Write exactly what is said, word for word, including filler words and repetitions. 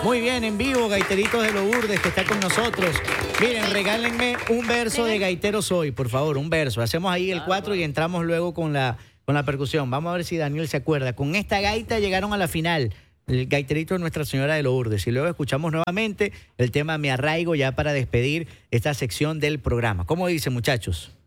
Muy bien, en vivo, Gaiteritos de Lourdes, que está con nosotros. Miren, regálenme un verso de Gaitero Soy, por favor, un verso. Hacemos ahí el cuatro y entramos luego con la, con la percusión. Vamos a ver si Daniel se acuerda. Con esta gaita llegaron a la final. El Gaiterito de Nuestra Señora de Lourdes. Y luego escuchamos nuevamente el tema Me Arraigo ya para despedir esta sección del programa. ¿Cómo dice, muchachos?